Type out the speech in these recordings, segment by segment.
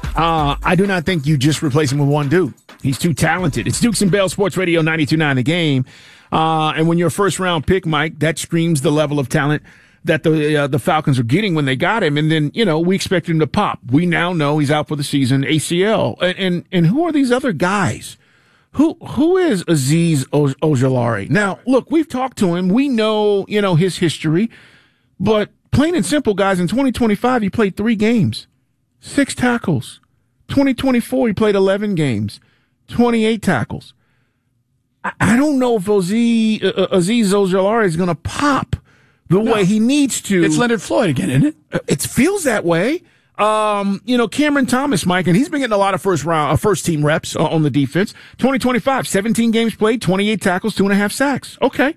I do not think you just replace him with one dude. He's too talented. It's Dukes and Bell Sports Radio 92.9 The Game. And when you're a first-round pick, Mike, that screams the level of talent that the Falcons are getting when they got him. And then, we expect him to pop. We now know he's out for the season, ACL. And who are these other guys? Who is Azeez Ojulari? Now, look, we've talked to him. We know, his history. But plain and simple, guys, in 2025, he played 3 games, 6 tackles. 2024, he played 11 games, 28 tackles. I don't know if Azeez Ojulari is going to pop the way he needs to. It's Leonard Floyd again, isn't it? It feels that way. Cameron Thomas, Mike, and he's been getting a lot of first team reps on the defense. 2025, 17 games played, 28 tackles, 2.5 sacks. Okay.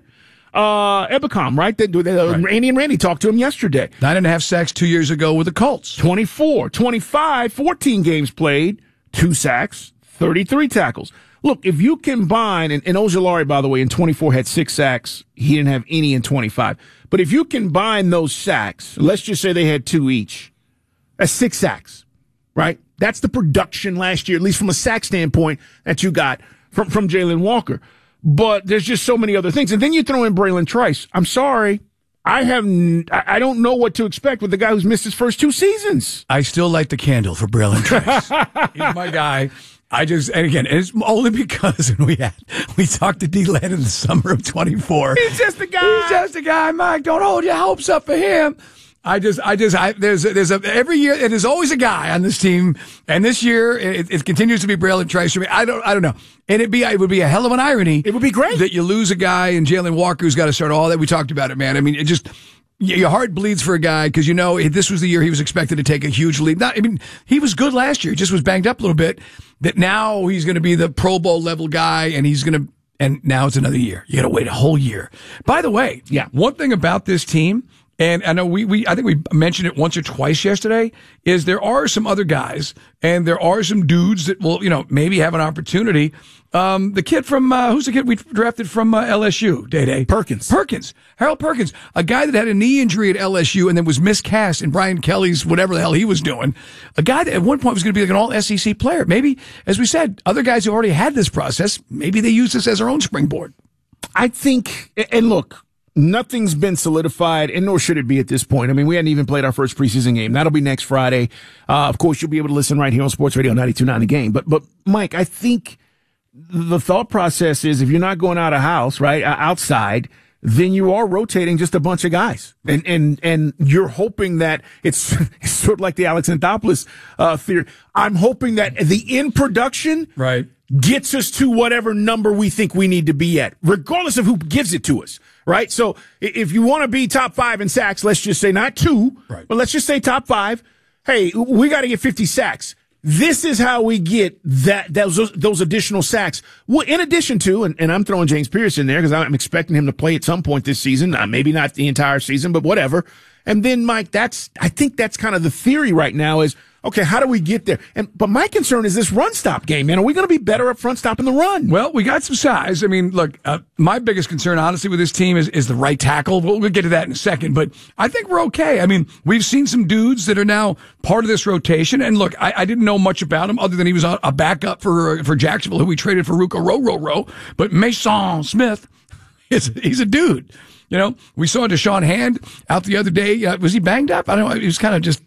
Ebicom, right? Andy and Randy talked to him yesterday. 9.5 sacks 2 years ago with the Colts. 24, 25, 14 games played, 2 sacks, 33 tackles. Look, if you combine, and Ojulari, by the way, in 24 had 6 sacks. He didn't have any in 25. But if you combine those sacks, let's just say they had 2 each. That's 6 sacks, right? That's the production last year, at least from a sack standpoint, that you got from Jalen Walker. But there's just so many other things. And then you throw in Braylon Trice. I'm sorry. I don't know what to expect with the guy who's missed his first 2 seasons. I still light the candle for Braylon Trice. He's my guy. And again, it's only because we talked to D-Land in the summer of 24. He's just a guy. Mike. Don't hold your hopes up for him. There's every year, it is always a guy on this team. And this year, it continues to be Braylon Trice. I don't know. And it would be a hell of an irony. It would be great that you lose a guy in Jalen Walker who's got to start all that. We talked about it, man. I mean, your heart bleeds for a guy because this was the year he was expected to take a huge leap. He was good last year. He just was banged up a little bit. That now he's going to be the Pro Bowl level guy, and now it's another year. You got to wait a whole year. By the way, one thing about this team, and I know I think we mentioned it once or twice yesterday, is there are some other guys and there are some dudes that will, maybe have an opportunity. The kid from, who's the kid we drafted from LSU, Day-Day? Perkins. Harold Perkins. A guy that had a knee injury at LSU and then was miscast in Brian Kelly's whatever the hell he was doing. A guy that at one point was going to be like an all-SEC player. Maybe, as we said, other guys who already had this process, maybe they use this as their own springboard. I think, and look, nothing's been solidified, and nor should it be at this point. I mean, we hadn't even played our first preseason game. That'll be next Friday. Of course, you'll be able to listen right here on Sports Radio 92.9 The Game. But Mike, I think the thought process is if you're not going out of house, right, outside, then you are rotating just a bunch of guys. And you're hoping that it's sort of like the Alex Anthopoulos theory. I'm hoping that the end production gets us to whatever number we think we need to be at, regardless of who gives it to us. Right? So if you want to be top 5 in sacks, let's just say not 2, but let's just say top 5. Hey, we got to get 50 sacks. This is how we get those additional sacks. Well, in addition to, and I'm throwing James Pierce in there because I'm expecting him to play at some point this season. Maybe not the entire season, but whatever. And then, Mike, I think that's kind of the theory right now is, okay, how do we get there? But my concern is this run stop game, man. Are we going to be better up front stopping the run? Well, we got some size. I mean, look, my biggest concern, honestly, with this team is the right tackle. We'll get to that in a second, but I think we're okay. I mean, we've seen some dudes that are now part of this rotation. And look, I didn't know much about him other than he was a backup for Jacksonville, who we traded for Ruka Row. But Mason Smith, he's a dude. We saw Deshaun Hand out the other day. Was he banged up? I don't know. He was kind of just.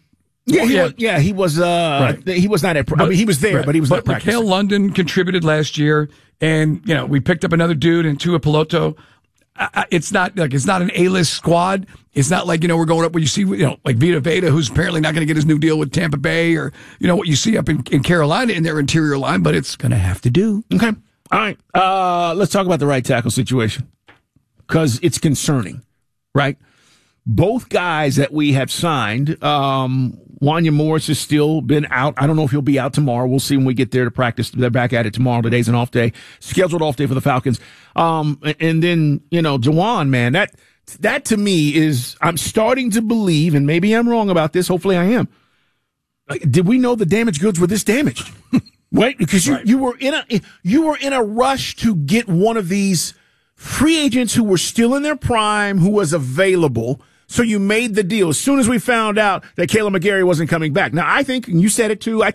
He was. He was not at. He was there, but he was not practicing. Mikhail London contributed last year, and we picked up another dude in Tua Piloto. It's not an A-list squad. It's not like we're going up where you see like Vita Veda, who's apparently not going to get his new deal with Tampa Bay, or what you see up in Carolina in their interior line, but it's going to have to do. Okay, all right. Let's talk about the right tackle situation because it's concerning, right? Both guys that we have signed, Wanya Morris has still been out. I don't know if he'll be out tomorrow. We'll see when we get there to practice. They're back at it tomorrow. Today's an off day, scheduled off day for the Falcons. And then, Jawan, man, that to me is, I'm starting to believe, and maybe I'm wrong about this. Hopefully I am. Did we know the damaged goods were this damaged? Right? Because you were in a rush to get one of these free agents who were still in their prime, who was available. So you made the deal as soon as we found out that Kaleb McGary wasn't coming back. Now, I think, and you said it too, I